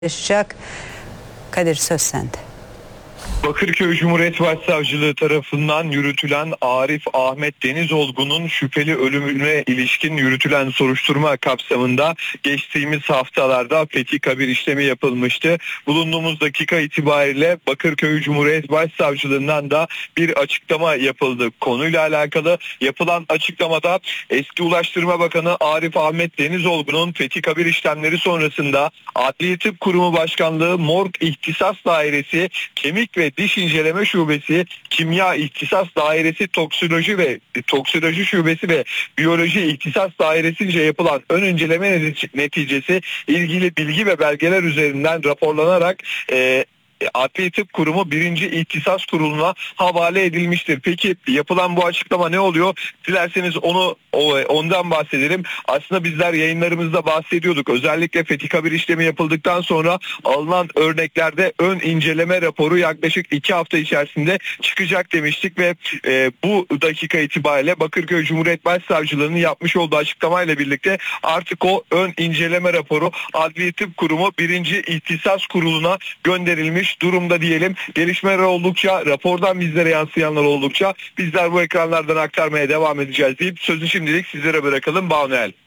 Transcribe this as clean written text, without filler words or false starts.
yaşayacak. Kadir, söz sende. Bakırköy Cumhuriyet Başsavcılığı tarafından yürütülen Arif Ahmet Denizolgun'un şüpheli ölümüne ilişkin yürütülen soruşturma kapsamında geçtiğimiz haftalarda fethi kabir işlemi yapılmıştı. Bulunduğumuz dakika itibariyle Bakırköy Cumhuriyet Başsavcılığından da bir açıklama yapıldı. Konuyla alakalı yapılan açıklamada eski Ulaştırma Bakanı Arif Ahmet Denizolgun'un fethi kabir işlemleri sonrasında Adli Tıp Kurumu Başkanlığı Morg İhtisas Dairesi, Kemik ve Diş İnceleme Şubesi, Kimya İhtisas Dairesi, Toksikoloji Şubesi ve Biyoloji İhtisas Dairesi'nce yapılan ön inceleme neticesi ilgili bilgi ve belgeler üzerinden raporlanarak Adli Tıp Kurumu 1. İhtisas Kurulu'na havale edilmiştir. Peki yapılan bu açıklama ne oluyor? Dilerseniz ondan bahsedelim. Aslında bizler yayınlarımızda bahsediyorduk. Özellikle fethi kabir işlemi yapıldıktan sonra alınan örneklerde ön inceleme raporu yaklaşık 2 hafta içerisinde çıkacak demiştik ve bu dakika itibariyle Bakırköy Cumhuriyet Başsavcılığı'nın yapmış olduğu açıklamayla birlikte artık o ön inceleme raporu Adli Tıp Kurumu 1. İhtisas Kurulu'na gönderilmiş durumda diyelim. Gelişmeler oldukça, rapordan bizlere yansıyanlar oldukça bizler bu ekranlardan aktarmaya devam edeceğiz deyip sözü şimdilik sizlere bırakalım. Banu El.